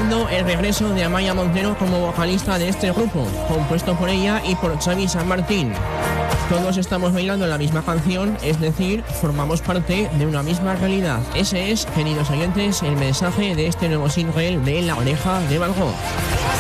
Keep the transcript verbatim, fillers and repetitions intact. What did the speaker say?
celebrando el regreso de Amaia Montero como vocalista de este grupo, compuesto por ella y por Xavi San Martín. Todos estamos bailando la misma canción, es decir, formamos parte de una misma realidad. Ese es, queridos oyentes, el mensaje de este nuevo single de La Oreja de Van Gogh.